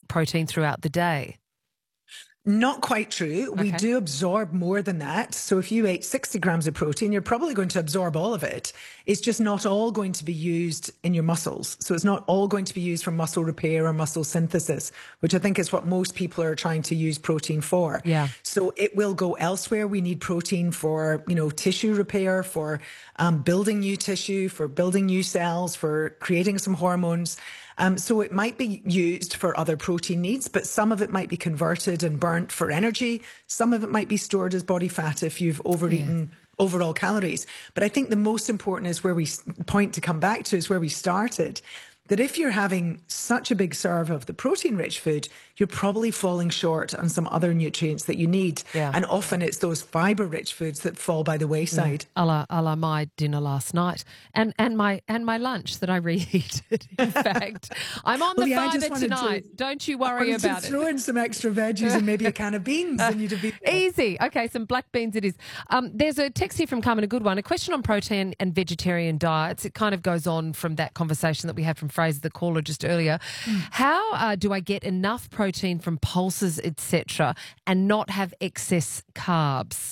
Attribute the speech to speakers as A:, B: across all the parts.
A: protein throughout the day.
B: Not quite true. We
A: Okay.
B: do absorb more than that. So if you ate 60 grams of protein, you're probably going to absorb all of it. It's just not all going to be used in your muscles. So it's not all going to be used for muscle repair or muscle synthesis, which I think is what most people are trying to use protein for.
A: Yeah.
B: So it will go elsewhere. We need protein for, tissue repair, for building new tissue, for building new cells, for creating some hormones. So it might be used for other protein needs, but some of it might be converted and burnt for energy. Some of it might be stored as body fat if you've overeaten overall calories. But I think the most important is where we point to come back to is where we started. That if you're having such a big serve of the protein-rich food, you're probably falling short on some other nutrients that you need.
A: Yeah.
B: And often it's those fibre-rich foods that fall by the wayside.
A: A la my dinner last night and my lunch that I reheated. In fact, I'm on the fibre tonight. Don't you worry about it.
B: Throw in some extra veggies and maybe a can of beans and you'd be
A: easy. Okay, some black beans it is. There's a text here from Carmen, a good one. A question on protein and vegetarian diets. It kind of goes on from that conversation that we had from Fraser, the caller, just earlier. How do I get enough protein from pulses, etc., and not have excess carbs?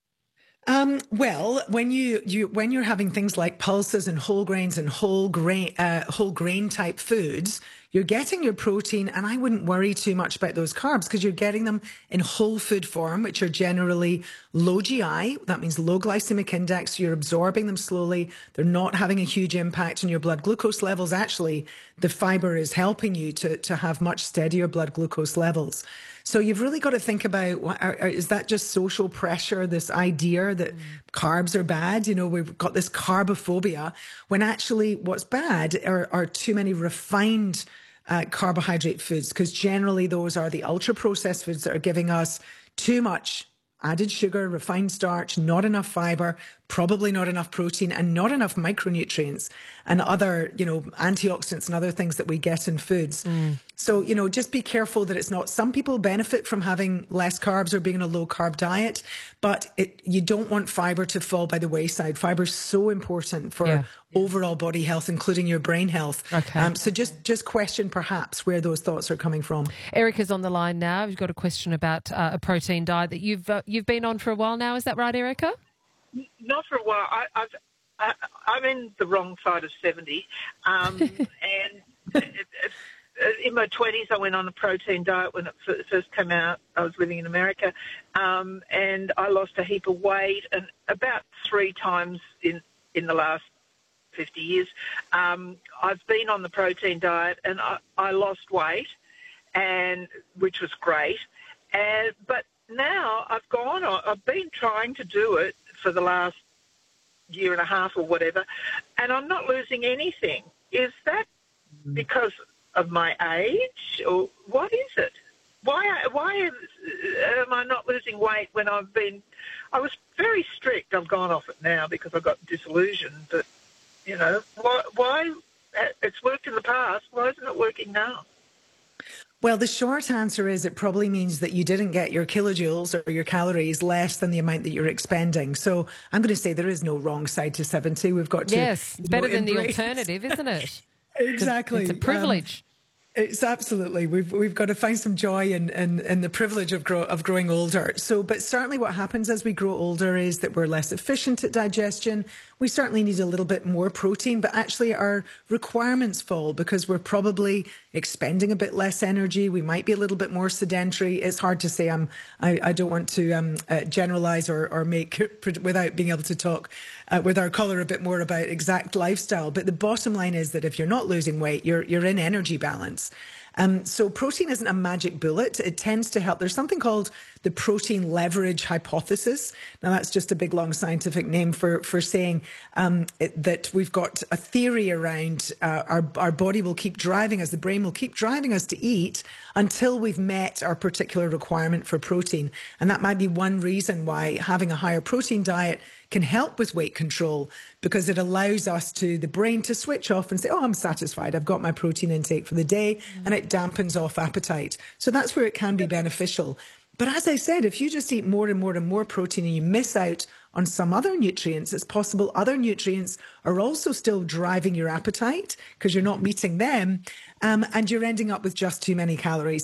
B: Well, when you're having things like pulses and whole grains and whole grain type foods, you're getting your protein, and I wouldn't worry too much about those carbs because you're getting them in whole food form, which are generally low GI. That means low glycemic index. You're absorbing them slowly. They're not having a huge impact on your blood glucose levels. Actually, the fiber is helping you to have much steadier blood glucose levels. So you've really got to think about, is that just social pressure, this idea that carbs are bad? We've got this carbophobia, when actually what's bad are too many refined carbohydrate foods, because generally those are the ultra-processed foods that are giving us too much added sugar, refined starch, not enough fiber, probably not enough protein, and not enough micronutrients and other, antioxidants and other things that we get in foods. So, just be careful that it's not. Some people benefit from having less carbs or being on a low carb diet, but you don't want fiber to fall by the wayside. Fiber is so important for overall body health, including your brain health.
A: Okay.
B: So just question perhaps where those thoughts are coming from.
A: Erica's on the line now. You've got a question about a protein diet that you've been on for a while now. Is that right, Erica?
C: Not for a while. I'm in the wrong side of 70, and in my 20s I went on a protein diet when it first came out. I was living in America, and I lost a heap of weight, and about 3 times in the last 50 years. I've been on the protein diet, and I lost weight, which was great. But now I've been trying to do it for the last year and a half or whatever, and I'm not losing anything. Is that because of my age, or what is it? Why am I not losing weight when I was very strict. I've gone off it now because I got disillusioned, but why it's worked in the past, why isn't it working now?
B: Well, the short answer is it probably means that you didn't get your kilojoules or your calories less than the amount that you're expending. So I'm going to say there is no wrong side to 70. We've got to...
A: Yes, better than the alternative, isn't it?
B: Exactly.
A: It's a privilege.
B: It's absolutely. We've got to find some joy in the privilege of growing older. So, but certainly what happens as we grow older is that we're less efficient at digestion. We certainly need a little bit more protein, but actually our requirements fall because we're probably expending a bit less energy. We might be a little bit more sedentary. It's hard to say. I don't want to generalize or make without being able to talk with our caller a bit more about exact lifestyle. But the bottom line is that if you're not losing weight, you're in energy balance. So protein isn't a magic bullet. It tends to help. There's something called the protein leverage hypothesis. Now, that's just a big, long scientific name for saying that we've got a theory around our body will keep driving us, the brain will keep driving us to eat until we've met our particular requirement for protein. And that might be one reason why having a higher protein diet can help with weight control, because it allows the brain to switch off and say, oh, I'm satisfied. I've got my protein intake for the day, and it dampens off appetite. So that's where it can be beneficial. But as I said, if you just eat more and more and more protein and you miss out on some other nutrients, it's possible other nutrients are also still driving your appetite because you're not meeting them, and you're ending up with just too many calories.